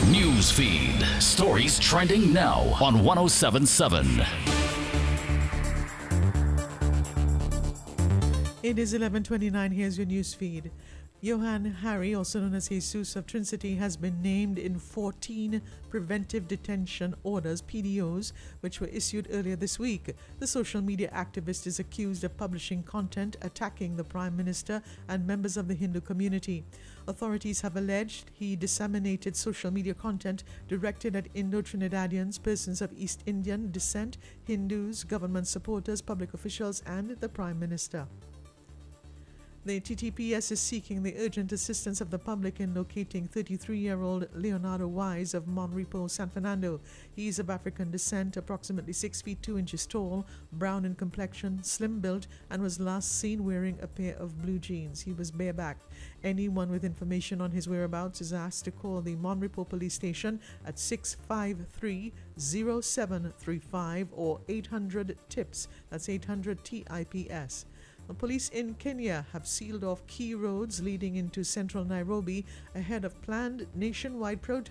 News feed. Stories trending now on 1077. It is 11:29. Here's your news feed. Johan Hari, also known as Jesus of Trinity, has been named in 14 preventive detention orders, PDOs, which were issued earlier this week. The social media activist is accused of publishing content attacking the Prime Minister and members of the Hindu community. Authorities have alleged he disseminated social media content directed at Indo-Trinidadians, persons of East Indian descent, Hindus, government supporters, public officials, and the Prime Minister. The TTPS is seeking the urgent assistance of the public in locating 33-year-old Leonardo Wise of Monrepo, San Fernando. He is of African descent, approximately 6 feet 2 inches tall, brown in complexion, slim built, and was last seen wearing a pair of blue jeans. He was barebacked. Anyone with information on his whereabouts is asked to call the Monrepo Police Station at 653-0735 or 800-TIPS. That's 800-TIPS. The police in Kenya have sealed off key roads leading into central Nairobi ahead of planned nationwide protests.